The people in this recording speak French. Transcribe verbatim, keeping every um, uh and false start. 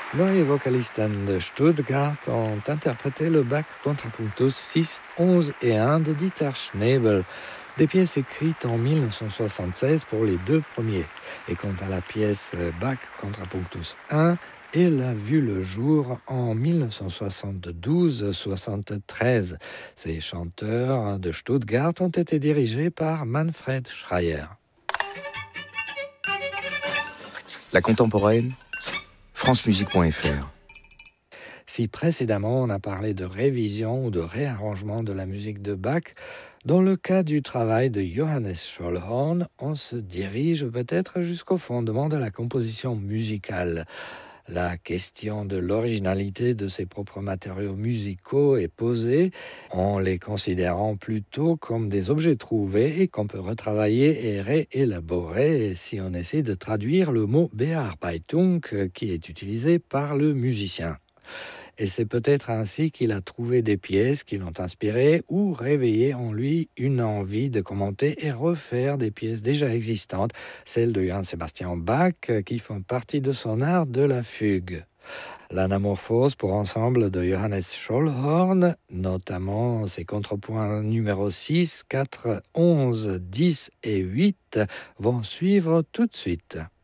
Neue Vocalisten de Stuttgart ont interprété le Bach Contrapunctus six, onze et un de Dieter Schnebel, des pièces écrites en mille neuf cent soixante-seize pour les deux premiers. Et quant à la pièce Bach Contrapunctus un, elle a vu le jour en mille neuf cent soixante-douze soixante-treize. Ces chanteurs de Stuttgart ont été dirigés par Manfred Schreier. La contemporaine, francemusique point f r. Si précédemment on a parlé de révision ou de réarrangement de la musique de Bach, dans le cas du travail de Johannes Schollhorn, on se dirige peut-être jusqu'au fondement de la composition musicale. La question de l'originalité de ses propres matériaux musicaux est posée en les considérant plutôt comme des objets trouvés et qu'on peut retravailler et réélaborer si on essaie de traduire le mot Bearbeitung qui est utilisé par le musicien. Et c'est peut-être ainsi qu'il a trouvé des pièces qui l'ont inspiré ou réveillé en lui une envie de commenter et refaire des pièces déjà existantes, celles de Johann Sebastian Bach, qui font partie de son art de la fugue. L'anamorphose pour ensemble de Johannes Schollhorn, notamment ses contrepoints numéro six, quatre, onze, dix et huit, vont suivre tout de suite.